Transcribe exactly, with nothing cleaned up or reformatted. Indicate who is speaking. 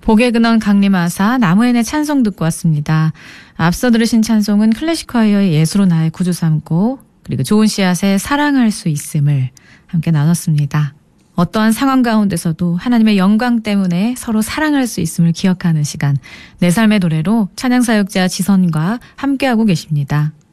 Speaker 1: 복의 근원 강림하사 나무엔의 찬송 듣고 왔습니다. 앞서 들으신 찬송은 클래식콰이어의 예수로 나의 구주 삼고 그리고 좋은 씨앗의 사랑할 수 있음을 함께 나눴습니다. 어떠한 상황 가운데서도 하나님의 영광 때문에 서로 사랑할 수 있음을 기억하는 시간, 내 삶의 노래로 찬양사역자 지선과 함께하고 계십니다.